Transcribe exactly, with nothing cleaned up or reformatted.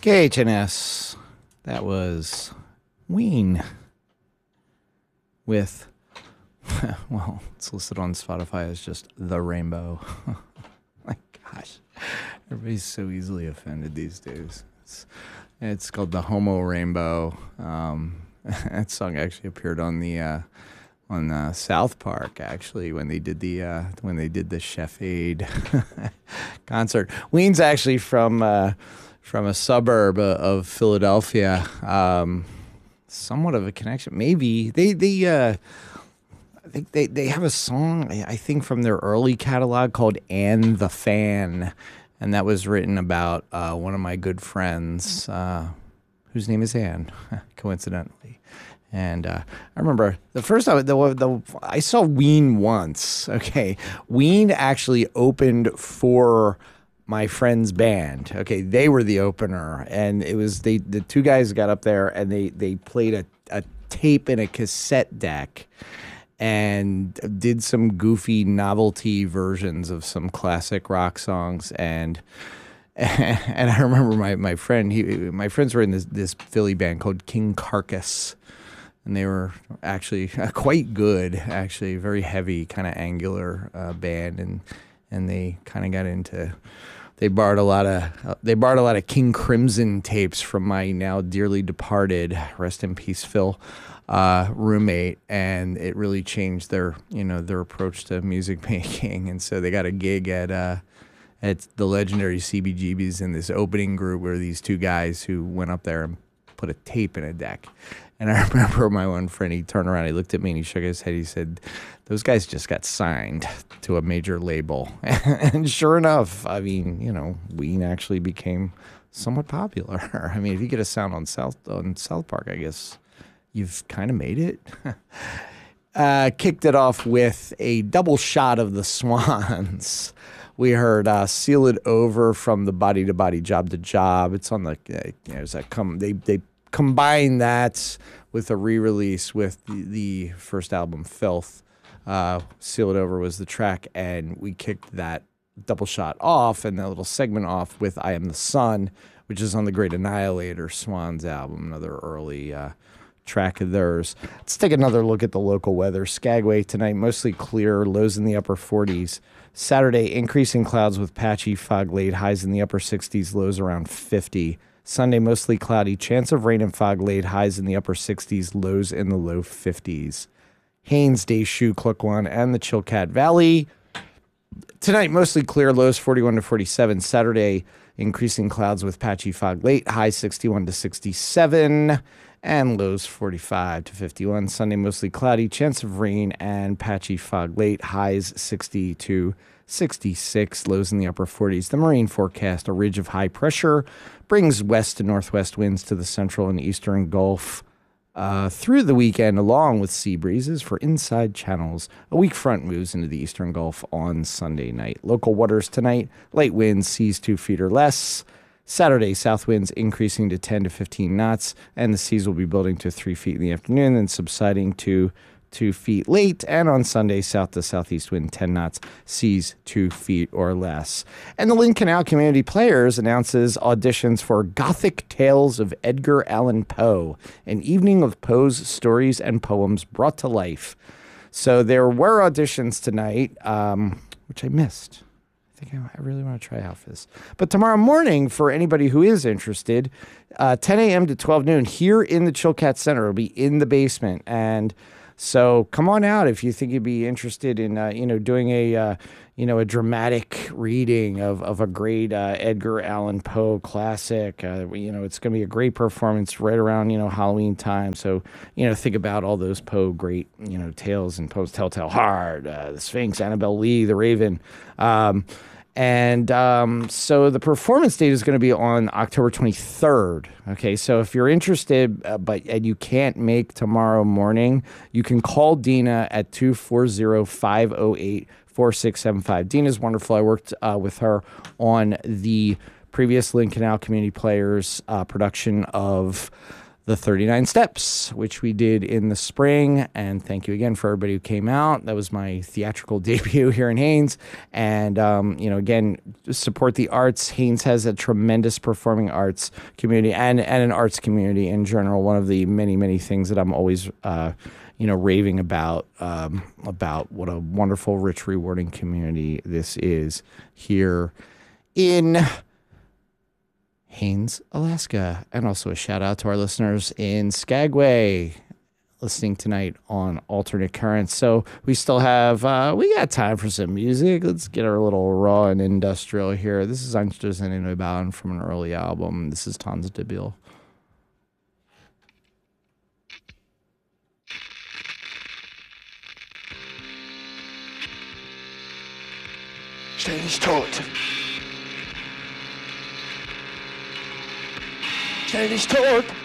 K H N S. That was Ween with, well, it's listed on Spotify as just The Rainbow. My gosh, everybody's so easily offended these days. It's, it's called The Homo Rainbow. Um, that song actually appeared on the uh, on uh, South Park, actually, when they did the uh, when they did the Chef Aid concert. Ween's actually from uh, from a suburb of Philadelphia. Um, somewhat of a connection, maybe. They they uh, I think they they have a song, I think, from their early catalog called "And the Fan," and that was written about uh, one of my good friends, uh, whose name is Anne, coincidentally. And uh, I remember the first time the, the I saw Ween once. Okay, Ween actually opened for my friend's band. Okay, they were the opener, and it was they the two guys got up there and they they played a, a tape in a cassette deck and did some goofy novelty versions of some classic rock songs. And and I remember my my friend he my friends were in this this Philly band called King Carcass. And they were actually quite good, actually, very heavy, kind of angular uh, band, and and they kind of got into. They borrowed a lot of uh, they borrowed a lot of King Crimson tapes from my now dearly departed, rest in peace, Phil, uh, roommate, and it really changed their you know their approach to music making. And so they got a gig at uh, at the legendary C B G B's in this opening group where these two guys who went up there and put a tape in a deck. And I remember my one friend, he turned around, he looked at me, and he shook his head. He said, those guys just got signed to a major label. And sure enough, I mean, you know, Ween actually became somewhat popular. I mean, if you get a sound on South on South Park, I guess you've kind of made it. uh, kicked it off with a double shot of the Swans. We heard uh, "Seal It Over" from the Body to Body, Job to Job. It's on the, uh, you know, does that come, they, they, combine that with a re-release with the, the first album, Filth. Uh, Seal It Over was the track, and we kicked that double shot off and that little segment off with I Am the Sun, which is on the Great Annihilator Swans album, another early uh, track of theirs. Let's take another look at the local weather. Skagway tonight, mostly clear, lows in the upper forties. Saturday, increasing clouds with patchy fog late, highs in the upper sixties, lows around fifty. Sunday, mostly cloudy, chance of rain and fog late, highs in the upper sixties, lows in the low fifties. Haines, Deschutes, Klukwan, and the Chilkat Valley. Tonight, mostly clear, lows forty-one to forty-seven. Saturday, increasing clouds with patchy fog late, highs sixty-one to sixty-seven, and lows forty-five to fifty-one. Sunday, mostly cloudy, chance of rain and patchy fog late, highs sixty to sixty-six, lows in the upper forties. The marine forecast, a ridge of high pressure brings west to northwest winds to the central and eastern Gulf uh, through the weekend, along with sea breezes for inside channels. A weak front moves into the eastern Gulf on Sunday night. Local waters tonight, light winds, seas two feet or less. Saturday, south winds increasing to ten to fifteen knots, and the seas will be building to three feet in the afternoon, then subsiding to two feet late, and on Sunday, south to southeast wind ten knots, seas two feet or less. And the Lynn Canal Community Players announces auditions for Gothic Tales of Edgar Allan Poe, an evening of Poe's stories and poems brought to life. So there were auditions tonight, um, which I missed. I think I really want to try out for this. But tomorrow morning, for anybody who is interested, uh, ten a.m. to twelve noon here in the Chilkat Center. It'll be in the basement, and so come on out if you think you'd be interested in, uh, you know, doing a, uh, you know, a dramatic reading of, of a great uh, Edgar Allan Poe classic. Uh, you know, it's going to be a great performance right around, you know, Halloween time. So, you know, think about all those Poe great, you know, tales and Poe's Telltale Heart, uh, The Sphinx, Annabelle Lee, The Raven. Um, And um, so the performance date is going to be on October twenty-third. Okay, so if you're interested, uh, but and you can't make tomorrow morning, you can call Dina at two four zero, five zero eight, four six seven five. Dina's wonderful. I worked uh, with her on the previous Lynn Canal Community Players uh, production of the thirty-nine Steps, which we did in the spring. And thank you again for everybody who came out. That was my theatrical debut here in Haines. And, um, you know, again, support the arts. Haines has a tremendous performing arts community and, and an arts community in general. One of the many, many things that I'm always, uh, you know, raving about, um, about what a wonderful, rich, rewarding community this is here in Haines, Alaska. And also a shout out to our listeners in Skagway listening tonight on Alternate Currents. So we still have, uh, we got time for some music. Let's get our little raw and industrial here. This is Angsters and Innobauen from an early album. This is Tons Debil. Stell dich tot. Stell dich tot.